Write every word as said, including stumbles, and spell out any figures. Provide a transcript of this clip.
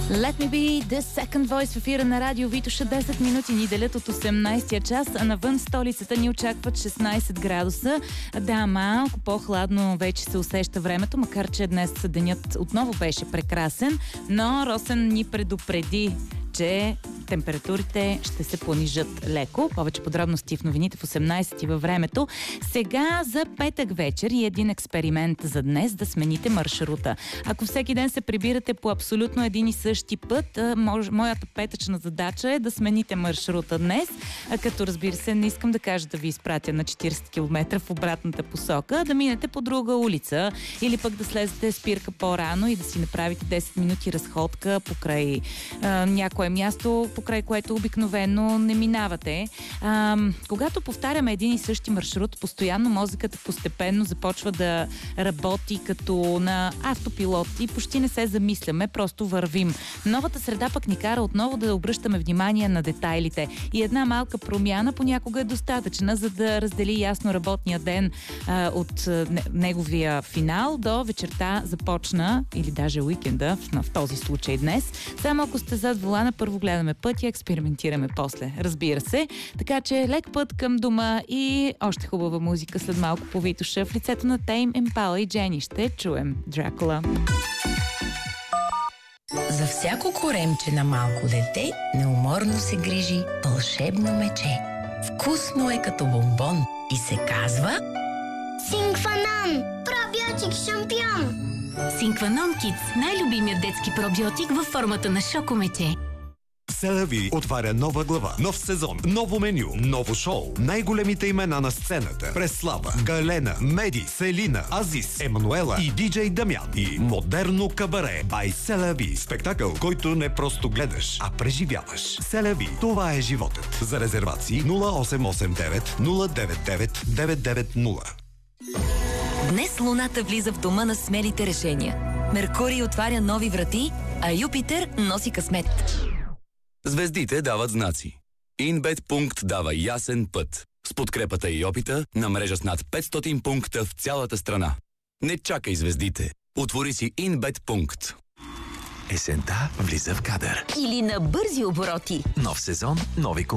Let me be the second voice в ефира на радио Витоша. десет минути ни делят от осемнайсетия час, а навън столицата ни очакват шестнайсет градуса. Да, малко по-хладно вече се усеща времето, макар че днес денят отново беше прекрасен, но Росен ни предупреди, че температурите ще се понижат леко. Повече подробности в новините в осемнайсет и във времето. Сега за петък вечер и един експеримент за днес да смените маршрута. Ако всеки ден се прибирате по абсолютно един и същи път, моята петъчна задача е да смените маршрута днес, като разбира се не искам да кажа да ви изпратя на четирийсет километра в обратната посока, да минете по друга улица или пък да слезете спирка по-рано и да си направите десет минути разходка покрай а, някое място, покрай което обикновено не минавате. А, когато повтаряме един и същи маршрут, постоянно мозъкът постепенно започва да работи като на автопилот и почти не се замисляме, просто вървим. Новата среда пък ни кара отново да обръщаме внимание на детайлите. И една малка промяна понякога е достатъчна, за да раздели ясно работния ден а, от не, неговия финал до вечерта започна, или даже уикенда, в, в този случай днес. Само ако сте зад волана, първо гледаме пътя, експериментираме после, разбира се. Така че лек път към дома и още хубава музика след малко по Витоша в лицето на Тейм Импала и Джени. Ще чуем Дракула. За всяко коремче на малко дете неуморно се грижи вълшебно мече. Вкусно е като бомбон и се казва Синкванон! Пробиотик шампион! Синкванон Kids, най-любимият детски пробиотик във формата на шокомече. Селави отваря нова глава, нов сезон, ново меню, ново шоу. Най-големите имена на сцената: Преслава, Галена, Меди, Селина, Азис, Емануела и диджей Дамян. И модерно кабаре by Селави. Спектакъл, който не просто гледаш, а преживяваш. Селави, това е животът. За резервации нула осем осем девет нула девет девет девет девет нула. Днес Луната влиза в дома на смелите решения. Меркурий отваря нови врати, а Юпитер носи късмет. Звездите дават знаци. Инбет Пункт дава ясен път. С подкрепата и опита на мрежа с над петстотин пункта в цялата страна. Не чакай звездите. Отвори си Инбет Пункт. Есента влиза в кадър. Или на бързи обороти. Нов сезон, нови